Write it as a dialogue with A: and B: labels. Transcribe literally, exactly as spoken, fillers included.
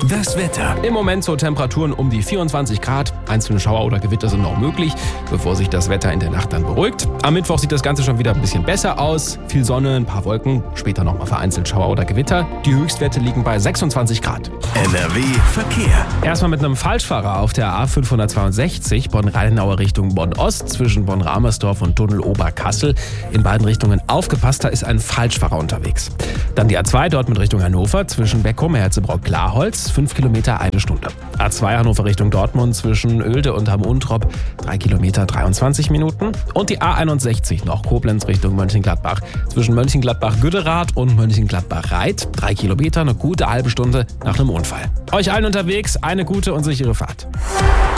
A: Das Wetter.
B: Im Moment so Temperaturen um die vierundzwanzig Grad. Einzelne Schauer oder Gewitter sind noch möglich, bevor sich das Wetter in der Nacht dann beruhigt. Am Mittwoch sieht das Ganze schon wieder ein bisschen besser aus. Viel Sonne, ein paar Wolken, später nochmal vereinzelt Schauer oder Gewitter. Die Höchstwerte liegen bei sechsundzwanzig Grad.
A: N R W Verkehr.
B: Erstmal mit einem Falschfahrer auf der A fünfhundertzweiundsechzig Bonn-Rheinauer Richtung Bonn-Ost zwischen Bonn-Ramersdorf und Tunnel Oberkassel. In beiden Richtungen aufgepasst, da ist ein Falschfahrer unterwegs. Dann die A zwei dort mit Richtung Hannover zwischen Beckum, Herzebrock-Klarholz, fünf Kilometer, eine Stunde. A zwei Hannover Richtung Dortmund zwischen Oelde und Hamm-Untrop, drei Kilometer, dreiundzwanzig Minuten. Und die A einundsechzig noch Koblenz Richtung Mönchengladbach zwischen Mönchengladbach-Güderath und Mönchengladbach-Reit, drei Kilometer, eine gute halbe Stunde nach einem Unfall. Euch allen unterwegs eine gute und sichere Fahrt.